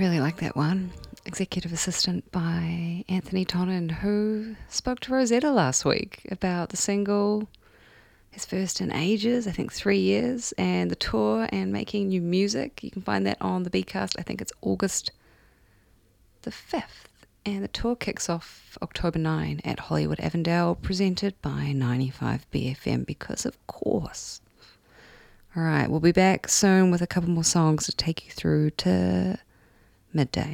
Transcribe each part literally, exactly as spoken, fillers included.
really like that one. Executive assistant by Anthony Tonnen, who spoke to Rosetta last week about the single, his first in ages, I think three years, and the tour and making new music. You can find that on the Bcast. I think it's August the fifth. And the tour kicks off October ninth at Hollywood Avondale, presented by ninety-five B F M, because of course. All right, we'll be back soon with a couple more songs to take you through to midday.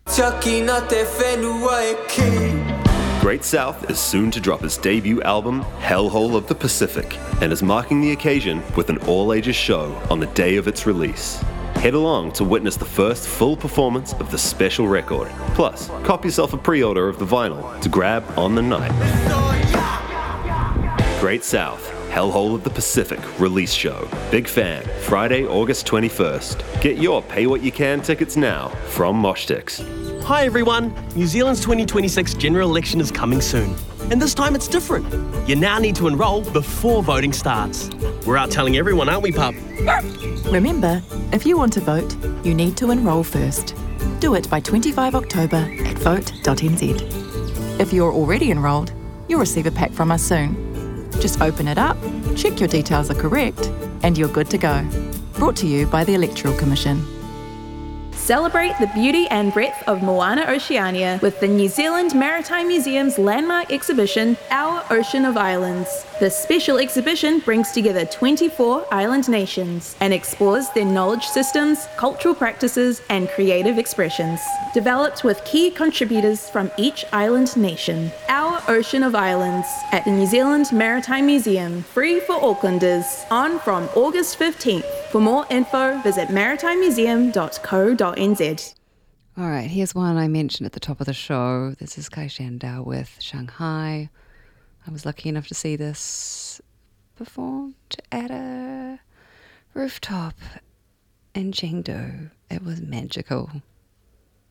Great South is soon to drop its debut album, Hellhole of the Pacific, and is marking the occasion with an all-ages show on the day of its release. Head along to witness the first full performance of the special record. Plus, cop yourself a pre-order of the vinyl to grab on the night. Great South, Hellhole of the Pacific release show. Big Fan, Friday, August twenty-first. Get your Pay What You Can tickets now from Moshtix. Hi everyone, New Zealand's twenty twenty-six general election is coming soon. And this time it's different. You now need to enrol before voting starts. We're out telling everyone, aren't we, pup? Remember, if you want to vote, you need to enrol first. Do it by the twenty-fifth of October at vote dot n z. If you're already enrolled, you'll receive a pack from us soon. Just open it up, check your details are correct, and you're good to go. Brought to you by the Electoral Commission. Celebrate the beauty and breadth of Moana Oceania with the New Zealand Maritime Museum's landmark exhibition, Our Ocean of Islands. This special exhibition brings together twenty-four island nations and explores their knowledge systems, cultural practices, and creative expressions. Developed with key contributors from each island nation. Our Ocean of Islands at the New Zealand Maritime Museum, free for Aucklanders, on from August fifteenth. For more info, visit maritime museum dot co dot n z. All right, here's one I mentioned at the top of the show. This is Kai Shandao with Shanghai. I was lucky enough to see this performed at a rooftop in Chengdu. It was magical.